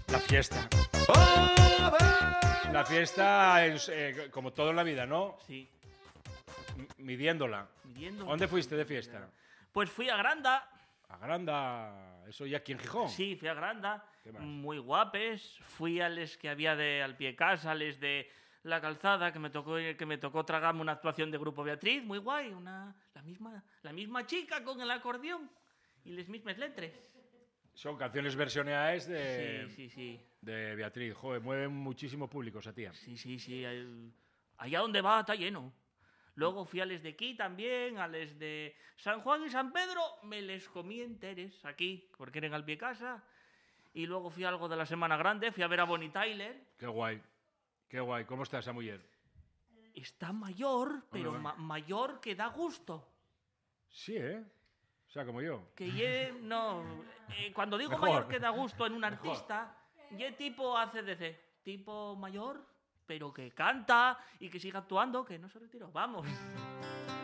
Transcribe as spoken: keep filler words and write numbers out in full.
La fiesta. La fiesta es eh, como todo en la vida, ¿no? Sí. M- midiéndola. Midiendo. ¿Dónde fuiste de fiesta? Pues fui a Granda. A Granda. Eso ya aquí en Gijón. Sí, fui a Granda. ¿Qué más? Muy guapes. Fui a les que había de al pie casa, les de la calzada, que me tocó que me tocó tragarme una actuación de Grupo Beatriz, muy guay, una la misma la misma chica con el acordeón y les mismas letras. Son canciones versioneadas de, Sí, sí, sí. de Beatriz. Joder, mueven muchísimo público esa tía. Sí, sí, sí. el- Allá donde va está lleno. Luego fui a les de aquí también, a les de San Juan y San Pedro, me les comí enteres aquí, porque eran al pie casa. Y luego fui a algo de la Semana Grande, fui a ver a Bonnie Tyler. Qué guay. Qué guay. ¿Cómo está esa mujer? Está mayor, pero Hombre, ma- mayor que da gusto. Sí, ¿eh? O sea, como yo. Que ye, no, eh, cuando digo Mejor. mayor que da gusto en un Mejor. artista, ye tipo A C D C, tipo mayor, pero que canta y que siga actuando, que no se retiró. Vamos.